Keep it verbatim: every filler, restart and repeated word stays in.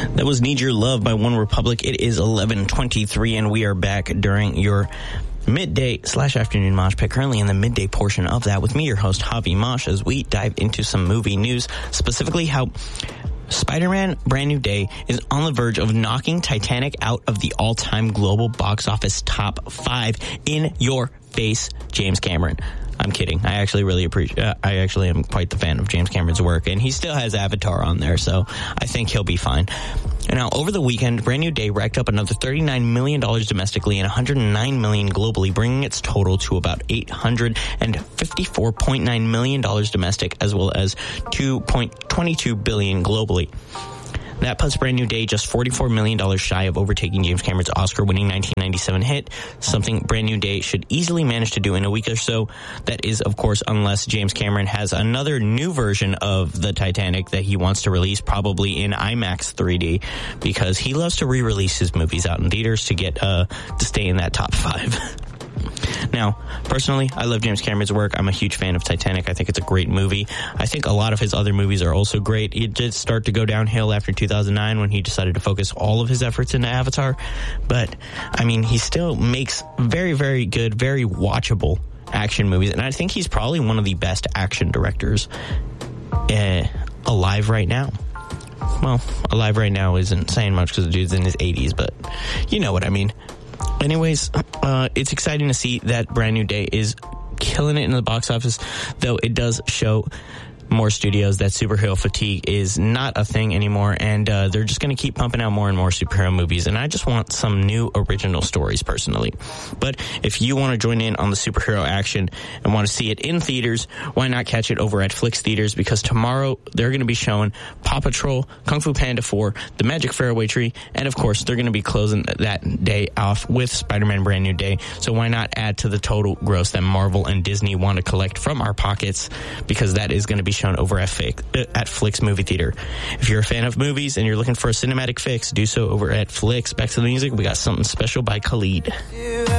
That was Need Your Love by One Republic. It is eleven twenty-three, and we are back during your midday slash afternoon mosh pit, currently in the midday portion of that with me, your host, Javi Mosh, as we dive into some movie news, specifically how Spider-Man Brand New Day is on the verge of knocking Titanic out of the all-time global box office top five. In your face, James Cameron. I'm kidding. I actually really appreciate, uh, I actually am quite the fan of James Cameron's work, and he still has Avatar on there, so I think he'll be fine. Now, over the weekend, Brand New Day racked up another thirty-nine million dollars domestically and one hundred nine million dollars globally, bringing its total to about eight hundred fifty-four point nine million dollars domestic, as well as two point two two billion dollars globally. That puts Brand New Day just forty-four million dollars shy of overtaking James Cameron's Oscar-winning nineteen ninety-seven hit, something Brand New Day should easily manage to do in a week or so. That is, of course, unless James Cameron has another new version of the Titanic that he wants to release, probably in IMAX three D, because he loves to re-release his movies out in theaters to get uh, to stay in that top five. Now, personally, I love James Cameron's work. I'm a huge fan of Titanic. I think it's a great movie. I think a lot of his other movies are also great. It did start to go downhill after two thousand nine when he decided to focus all of his efforts into Avatar. But, I mean, he still makes very, very good, very watchable action movies. And I think he's probably one of the best action directors uh, alive right now. Well, alive right now isn't saying much because the dude's in his eighties, but you know what I mean. Anyways, uh, it's exciting to see that Brand New Day is killing it in the box office, though it does show more studios that superhero fatigue is not a thing anymore, and uh, they're just going to keep pumping out more and more superhero movies, and I just want some new original stories personally. But if you want to join in on the superhero action and want to see it in theaters, why not catch it over at Flix Theaters, because tomorrow they're going to be showing Paw Patrol, Kung Fu Panda four, The Magic Fairway Tree, and of course they're going to be closing that day off with Spider-Man Brand New Day. So why not add to the total gross that Marvel and Disney want to collect from our pockets, because that is going to be shown over at, Fix, at Flix Movie Theater. If you're a fan of movies and you're looking for a cinematic fix, do so over at Flix. Back to the music, we got something special by Khalid.